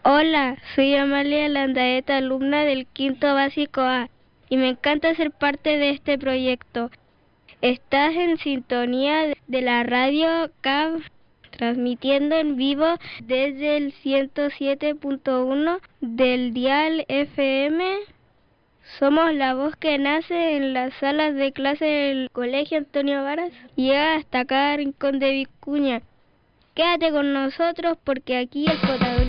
Hola, soy Amalia Landaeta, alumna del quinto básico A, y me encanta ser parte de este proyecto. Estás en sintonía de la radio CAB, transmitiendo en vivo desde el 107.1 del dial FM. Somos la voz que nace en las salas de clase del Colegio Antonio Varas y llega hasta cada rincón de Vicuña. Quédate con nosotros porque aquí el protagonista